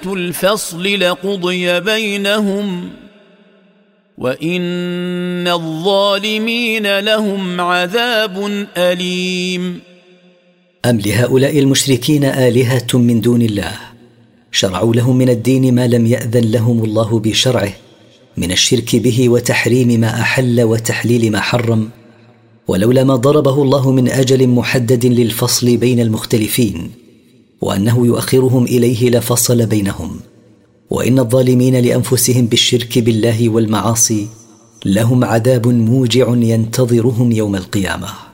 الفصل لقضي بينهم وإن الظالمين لهم عذاب أليم. أم لهؤلاء المشركين آلهة من دون الله شرعوا لهم من الدين ما لم يأذن لهم الله بشرعه من الشرك به وتحريم ما أحل وتحليل ما حرم، ولولا ما ضربه الله من أجل محدد للفصل بين المختلفين وأنه يؤخرهم إليه لفصل بينهم. وإن الظالمين لأنفسهم بالشرك بالله والمعاصي لهم عذاب موجع ينتظرهم يوم القيامة.